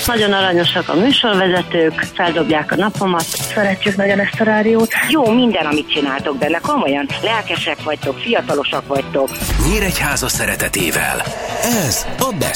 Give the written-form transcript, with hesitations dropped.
Nagyon aranyosak a műsorvezetők, feldobják a napomat. Szeretjük nagyon ezt a rádiót. Jó minden, amit csináltok benne, komolyan. Lelkesek vagytok, fiatalosak vagytok. Nyíregyháza szeretetével. Ez a Best